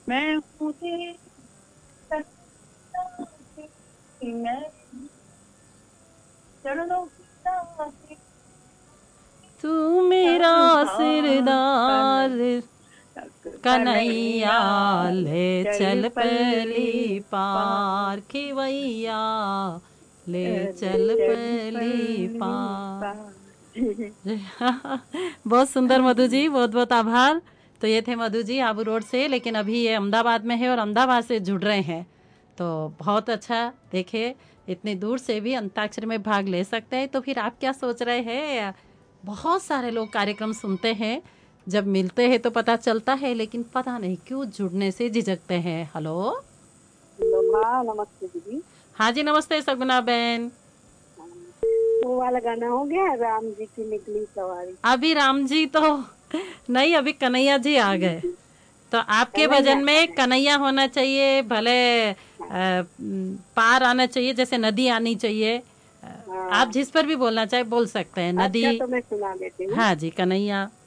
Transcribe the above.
मैं हूँ तेरी सत्ता की, मैं चरणों की दासी, तू मेरा सरदार सिरदार कन्हैया, कन्हैया ले चल चल पली पल्ली पार, पार खिवैया, ले ले चल चल पली पल्ली पार। पार। बहुत सुंदर मधु जी, बहुत बहुत आभार। तो ये थे मधु जी आबू रोड से, लेकिन अभी ये अहमदाबाद में है और अहमदाबाद से जुड़ रहे हैं। तो बहुत अच्छा। देखे, इतनी दूर से भी अंताक्षरी में भाग ले सकते हैं, तो फिर आप क्या सोच रहे हैं। बहुत सारे लोग कार्यक्रम सुनते हैं, जब मिलते हैं तो पता चलता है, लेकिन पता नहीं क्यों जुड़ने से झिझकते हैं। हेलो। हेलो, हाँ नमस्ते दीदी। हाँ जी, नमस्ते सगुना बहन। हाँ, वो वाला गाना हो गया, राम जी की निकली सवारी। अभी राम जी तो नहीं, अभी कन्हैया जी आ गए। तो आपके भजन कन्हैया का में है। कन्हैया होना चाहिए, भले हाँ पार आना चाहिए, जैसे नदी आनी चाहिए। आप हाँ। जिस पर भी बोलना चाहे बोल सकते हैं, अच्छा, नदी। तो मैं सुना देती हूँ। हाँ जी, कन्हैया।